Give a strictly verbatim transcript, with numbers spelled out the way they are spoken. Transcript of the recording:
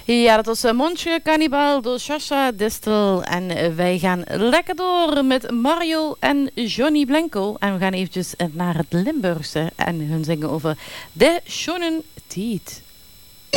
Ja, dat was uh, Mondje Cannibal door Sasha Distel. En uh, wij gaan lekker door met Mario en Johnny Blanco. En we gaan eventjes naar het Limburgse en hun zingen over de Schonen Tiet.